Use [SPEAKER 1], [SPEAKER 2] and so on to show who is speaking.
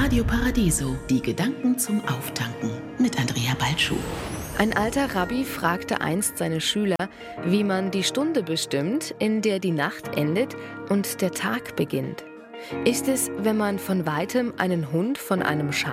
[SPEAKER 1] Radio Paradiso, die Gedanken zum Auftanken mit Andrea Balschuh.
[SPEAKER 2] Ein alter Rabbi fragte einst seine Schüler, wie man die Stunde bestimmt, in der die Nacht endet und der Tag beginnt. Ist es, wenn man von weitem einen Hund von einem Schaf